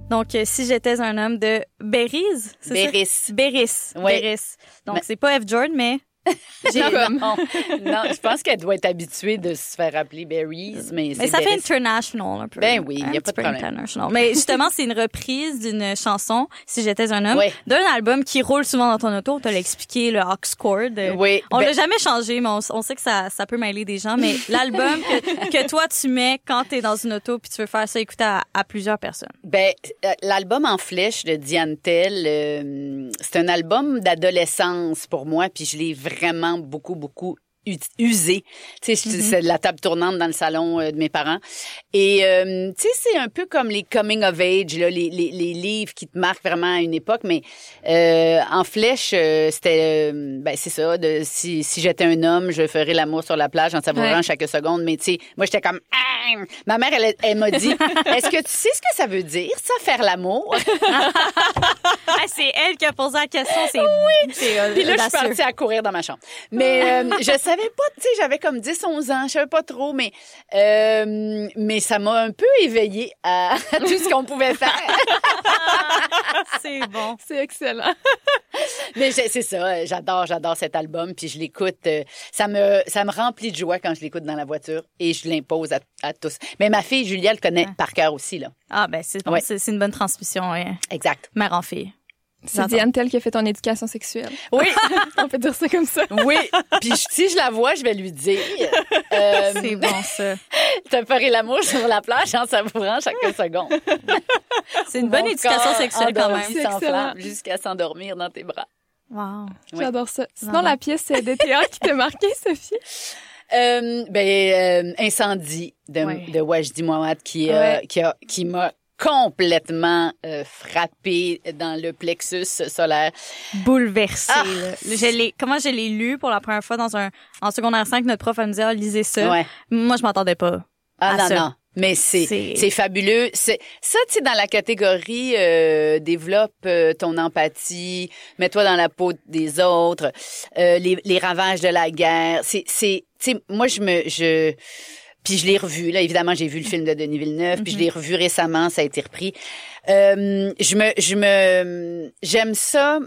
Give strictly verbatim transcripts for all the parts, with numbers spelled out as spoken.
Donc, euh, Si j'étais un homme de Berries, c'est Berries. ça? Berries. Oui. Berries. Donc, Mais... c'est pas F. Jordan, mais... J'ai non, non, non, je pense qu'elle doit être habituée de se faire appeler Berries, mais, mais c'est ça Berries. fait international un peu. Ben oui, il n'y a pas de problème. International. Mais justement, c'est une reprise d'une chanson, Si j'étais un homme, oui. d'un album qui roule souvent dans ton auto. On t'a l'expliqué, le aux chord. Oui. On ben... l'a jamais changé, mais on, on sait que ça, ça peut mêler des gens. Mais l'album que, que toi, tu mets quand t'es dans une auto puis tu veux faire ça écouter à, à plusieurs personnes. Ben, l'album En flèche de Diane Tell, euh, c'est un album d'adolescence pour moi, puis je l'ai vraiment beaucoup, beaucoup usé. Tu sais, mm-hmm. c'est la table tournante dans le salon euh, de mes parents. Et, euh, tu sais, c'est un peu comme les coming of age, là, les, les, les livres qui te marquent vraiment à une époque. Mais euh, En flèche, euh, c'était, euh, ben c'est ça, de, si, si j'étais un homme, je ferais l'amour sur la plage en savourant ouais. chaque seconde. Mais tu sais, moi, j'étais comme... Ah! Ma mère, elle, elle m'a dit, est-ce que tu sais ce que ça veut dire, ça, faire l'amour? Ah, c'est elle qui a posé la question. C'est oui. C'est, euh, Puis là, je suis partie à courir dans ma chambre. Mais euh, je savais pas, tu sais, j'avais comme dix, onze ans, je savais pas trop, mais euh, mais ça m'a un peu éveillée à tout ce qu'on pouvait faire. C'est bon. C'est excellent. Mais c'est ça, j'adore, j'adore cet album, puis je l'écoute. Ça me, ça me remplit de joie quand je l'écoute dans la voiture et je l'impose à, à tous. Mais ma fille, Julia, le connaît ah. par cœur aussi, là. Ah, ben, c'est bon, ouais. c'est, c'est une bonne transmission. Ouais. Exact. Mère en fille. C'est Diane Tell qui a fait ton éducation sexuelle. Oui. On peut dire ça comme ça. Oui. Puis si je la vois, je vais lui dire. Euh, c'est bon, ça. T'as fait l'amour sur la plage en savourant chaque seconde. C'est une bonne Mon éducation sexuelle quand même. C'est excellent. Jusqu'à s'endormir dans tes bras. Wow. Oui. J'adore ça. Sinon, la pièce de théâtre qui t'a marqué, Sophie? Euh, ben, euh, Incendie de, ouais. de Wajdi Mouawad qui, euh, ouais. qui, a, qui m'a complètement euh, frappée dans le plexus solaire. Bouleversée. Ah! Je l'ai, comment je l'ai lu pour la première fois dans un, en secondaire cinq, notre prof, elle me disait, ah, lisez ça. Ouais. Moi, je m'entendais pas. Ah, non, ça. non. Mais c'est, c'est... c'est fabuleux. C'est, ça, tu sais, dans la catégorie euh, développe euh, ton empathie, mets-toi dans la peau des autres, euh, les, les ravages de la guerre. C'est, c'est, tu sais, moi, je me, je, puis je l'ai revu. Là, évidemment, j'ai vu le film de Denis Villeneuve, mm-hmm. puis je l'ai revu récemment. Ça a été repris. Euh, je me, je me, j'aime ça.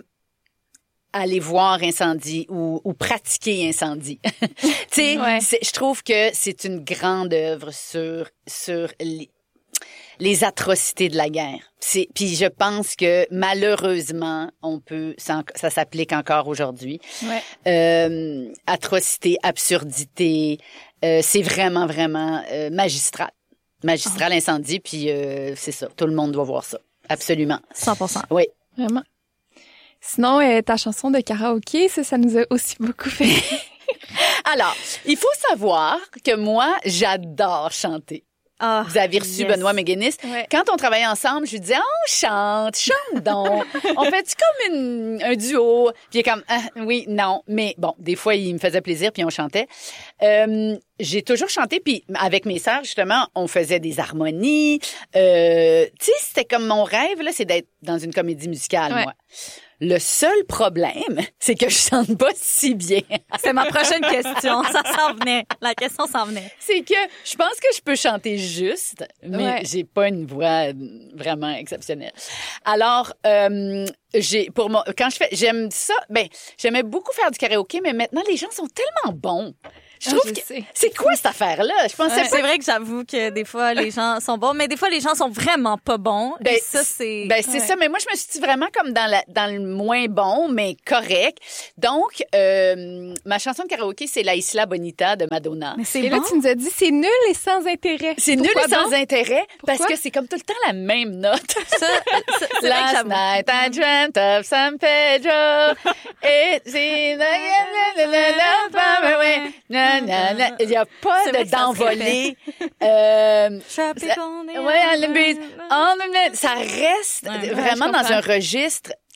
Aller voir Incendie ou, ou pratiquer Incendie. Tu sais, ouais. je trouve que c'est une grande œuvre sur sur les, les atrocités de la guerre. C'est, puis je pense que malheureusement, on peut, ça, ça s'applique encore aujourd'hui. Ouais. Euh, atrocité, absurdité, euh, c'est vraiment vraiment euh, magistral, magistral oh. Incendie. Puis euh, c'est ça, tout le monde doit voir ça, absolument. cent pour cent. Oui, vraiment. Sinon, euh, ta chanson de karaoké, ça, ça nous a aussi beaucoup fait. Alors, il faut savoir que moi, j'adore chanter. Oh, Vous avez reçu yes. Benoît McGuinness. Ouais. Quand on travaillait ensemble, je lui disais, oh, on chante, chante donc. On fait-tu comme une, un duo? Puis il est comme, ah, oui, non. Mais bon, des fois, il me faisait plaisir, puis on chantait. Euh, j'ai toujours chanté, puis avec mes sœurs, justement, on faisait des harmonies. Euh, tu sais, c'était comme mon rêve, là, c'est d'être dans une comédie musicale, ouais. moi. Le seul problème, c'est que je chante pas si bien. C'est ma prochaine question. Ça s'en venait. La question s'en venait. C'est que je pense que je peux chanter juste, mais ouais. j'ai pas une voix vraiment exceptionnelle. Alors, euh, j'ai pour moi quand je fais, j'aime ça. Ben, j'aimais beaucoup faire du karaoké, mais maintenant les gens sont tellement bons. Je trouve ah, je que sais. C'est quoi cette affaire-là? Je pensais ouais, pas... C'est vrai que j'avoue que des fois, les gens sont bons, mais des fois, les gens sont vraiment pas bons. Ben, et ça, c'est... Ben, c'est ouais. ça. Mais moi, je me suis dit vraiment comme dans, la, dans le moins bon, mais correct. Donc, euh, ma chanson de karaoké, c'est La Isla Bonita de Madonna. Mais c'est et bon? Là, tu nous as dit, c'est nul et sans intérêt. C'est Pourquoi nul et sans donc? intérêt Pourquoi? parce que c'est comme tout le temps la même note. Ça, ça, c'est Last night I dreamt of San Pedro. Et c'est... Il n'y a pas de, d'envolée. Euh, ça, ouais, on the beat, on the beat. Ça reste ouais, vraiment ouais, dans un registre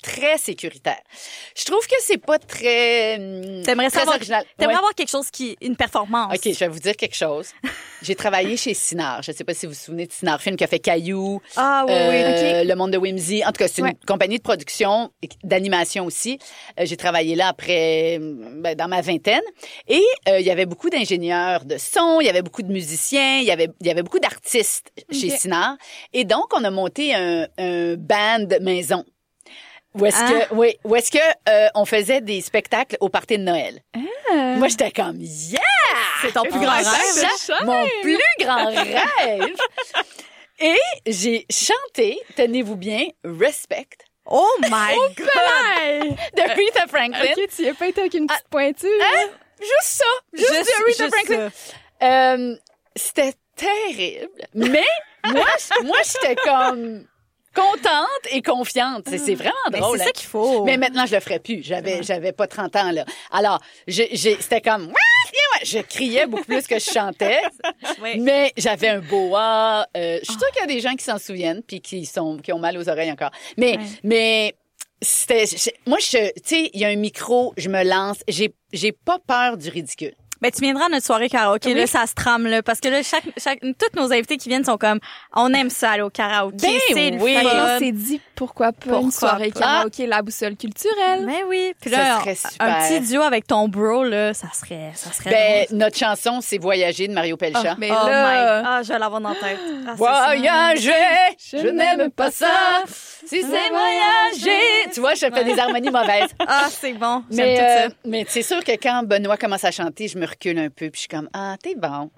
très sécuritaire. Je trouve que c'est pas très, T'aimerais très savoir, original. T'aimerais Ouais. avoir quelque chose qui, une performance. OK, je vais vous dire quelque chose. J'ai travaillé chez Cinar. Je sais pas si vous vous souvenez de Cinar Film qui a fait Caillou. Ah oui, oui, euh, OK. Le Monde de Whimsy. En tout cas, c'est une Ouais. compagnie de production, et d'animation aussi. Euh, j'ai travaillé là après, ben, dans ma vingtaine. Et euh, il y avait beaucoup d'ingénieurs de son, il y avait beaucoup de musiciens, il y avait, il y avait beaucoup d'artistes chez OK. Cinar. Et donc, on a monté un, un band maison. Où est-ce Ah. que, oui, où est-ce que euh, on faisait des spectacles au party de Noël. Ah. Moi, j'étais comme yeah! C'est ton plus On grand va rêve. ça, Mon plus grand rêve. Et j'ai chanté, tenez-vous bien, Respect Oh my God! de Aretha Franklin. OK, tu y as pas été avec une petite pointure. Hein? Juste ça, juste, Juste- de Aretha juste Franklin. ça. Euh, c'était terrible, mais moi, je- moi, j'étais comme contente et confiante. C'est, c'est vraiment Mais drôle. c'est hein. ça qu'il faut. Mais maintenant, je le ferais plus. J'avais, j'avais pas trente ans, là. Alors, j'ai, j'ai, c'était comme, ouais, ouais, je criais beaucoup plus que je chantais. Oui. Mais j'avais un boa. Euh, je suis sûre qu'il y a des gens qui s'en souviennent puis qui sont, qui ont mal aux oreilles encore. Mais, Ouais. mais, c'était, je- moi, je, tu sais, il y a un micro, je me lance. J'ai, j'ai pas peur du ridicule. Ben, tu viendras à notre soirée karaoké, Oui. là, ça se trame, là. Parce que là, chaque, chaque, tous nos invités qui viennent sont comme, on aime ça aller au karaoké. Ben c'est le oui. Fait que là, fun. on s'est dit, pourquoi pas Pourquoi une soirée pas? karaoké, la boussole culturelle. Ben oui. Puis Ça là, serait un- super. un petit duo avec ton bro, là, ça serait, ça serait Ben, drôle. notre chanson, c'est Voyager de Mario Pelcha. Ah, mais Oh là, my, ah, je vais l'avoir dans la tête. Ah, c'est Voyager, Je je n'aime pas ça. Si c'est voyager. Tu vois, je fais des harmonies mauvaises. ça. Ah, c'est bon. J'aime Mais, tout euh, ça. mais c'est sûr que quand Benoît commence à chanter, je me recule un peu, puis je suis comme, ah, t'es bon.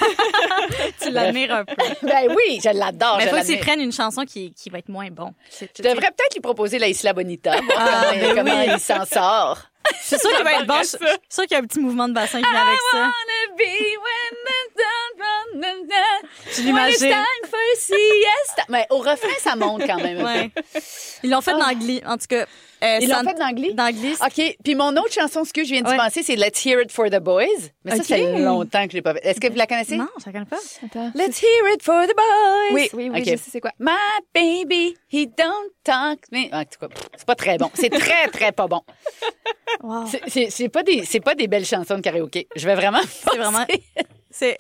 Tu l'admires un peu. Ben oui, je l'adore, Mais je faut que tu l'admire. prennes une chanson qui, qui va être moins bon. C'est- Je devrais peut-être lui proposer la Isla Bonita, voir Ah, comment, ben comment oui. il s'en sort. Je suis sûre qu'il va être bon. Je je suis sûre qu'il y a un petit mouvement de bassin qui vient avec ça. Wanna be when the sun from the down. Je When it's l'imagine. time for a siesta. Mais au refrain, ça monte quand même un Ouais. peu. Ils l'ont fait dans Glee. En tout cas, euh, Ils l'ont Sant- fait dans Glee? Dans Glee. OK. Puis mon autre chanson, ce que je viens d'y Ouais. penser, c'est Let's Hear It for the Boys. Mais ça, OK. ça fait longtemps que je l'ai pas fait. Est-ce que vous la connaissez? Non, je la connais pas. Attends. Let's Hear It for the Boys. Oui, oui, oui, OK. je sais c'est quoi. My baby, he don't talk. Mais, en tout cas, c'est pas très bon. C'est très, très pas bon. Wow. C'est- C'est c'est pas des, c'est pas des belles chansons de karaoké. Je vais vraiment. C'est vraiment. C'est.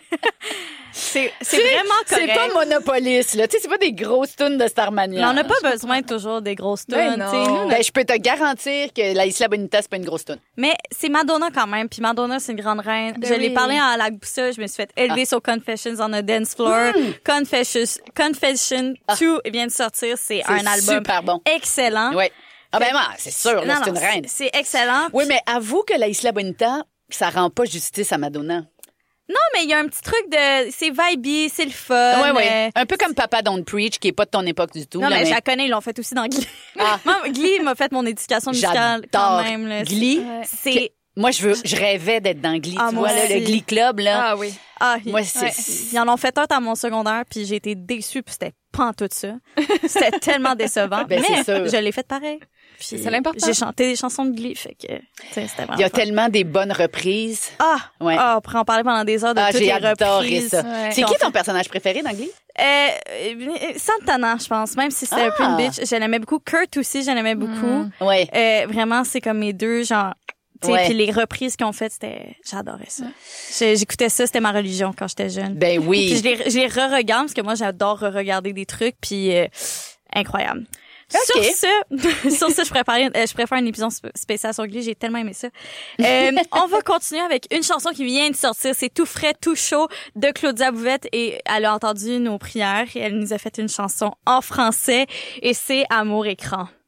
c'est c'est vraiment C'est correct. pas Monopolis, là. Tu sais, c'est pas des grosses tunes de Starmania. Mais on n'a pas besoin toujours des grosses tunes. Ben tu sais, non. nous, Ben, je peux te garantir que la Isla Bonita, c'est pas une grosse tune. Mais c'est Madonna quand même. Puis Madonna, c'est une grande reine. Ben je l'ai oui. parlé à la Boussa. Je me suis fait élever sur Confessions on a Dance Floor. Confessions, Confession deux vient de sortir. C'est un album super bon. excellent. Ouais. Ah ben, moi, c'est sûr, là, Non, c'est une non, reine. C'est excellent. Oui, mais avoue que la Isla Bonita, ça rend pas justice à Madonna. Non, mais il y a un petit truc de... C'est vibey, c'est le fun. Oui, oui. euh, Un peu comme Papa Don't Preach, qui est pas de ton époque du tout. Non, là, mais je la connais, ils l'ont fait aussi dans Glee. Ah. Moi, Glee m'a fait mon éducation musicale quand J'adore même. Là. Glee. Ouais. C'est... Moi, je veux, je rêvais d'être dans Glee. Ah, tu moi vois, là, le aussi. Glee Club, là. Ah oui. Ah, Moi, ils- c'est- ouais. Ils en ont fait un à mon secondaire, puis j'ai été déçue, puis c'était pas en tout ça. C'était tellement décevant. Ben, mais c'est sûr. je l'ai fait pareil. Puis C'est l'important. J'ai chanté des chansons de Glee, fait que tu sais, c'était vraiment Il y a fun. tellement des bonnes reprises. Ah! Ouais. Ah, on pourrait en parler pendant des heures de Ah, toutes j'ai les adoré reprises. ça. Ouais. C'est Qu'on qui fait. ton personnage préféré dans Glee? Euh, euh, Santana, je pense, même si c'était un peu Ah. une bitch. Je l'aimais beaucoup. Kurt aussi, je l'aimais beaucoup. Ouais. Euh, vraiment, c'est comme mes deux, genre... Tu sais, Ouais. puis les reprises qu'ils ont faites, c'était... J'adorais ça. J'ai- J'écoutais ça, c'était ma religion quand j'étais jeune. Ben Puis oui. je les, je les re-regarde parce que moi, j'adore re-regarder des trucs, puis euh, incroyable. Ok. Sur ce, sur ce, je préfère, euh, je préfère un épisode sp- spécial sur Glee. J'ai tellement aimé ça. Euh, on va continuer avec une chanson qui vient de sortir. C'est tout frais, tout chaud de Claudia Bouvette et elle a entendu nos prières et elle nous a fait une chanson en français et c'est Amour écran.